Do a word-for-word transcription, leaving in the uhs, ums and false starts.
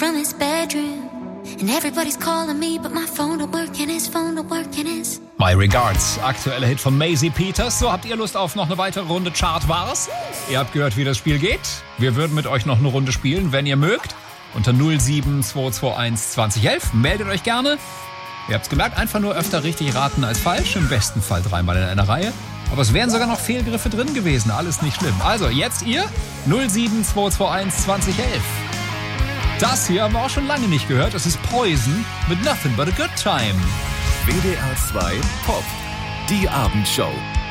from his bedroom. And everybody's calling me, but my phone don't work and his phone don't work and his... My Regards, aktueller Hit von Maisie Peters. So, habt ihr Lust auf noch eine weitere Runde Chart war's? Ihr habt gehört, wie das Spiel geht. Wir würden mit euch noch eine Runde spielen, wenn ihr mögt. Unter null sieben zwei zwei eins zwanzig elf. Meldet euch gerne. Ihr habt's gemerkt, einfach nur öfter richtig raten als falsch. Im besten Fall dreimal in einer Reihe. Aber es wären sogar noch Fehlgriffe drin gewesen. Alles nicht schlimm. Also, jetzt ihr null sieben zwei zwei eins zwanzig elf. Das hier haben wir auch schon lange nicht gehört. Es ist Poison mit Nothing But a Good Time. W D R zwei Pop, die Abendshow.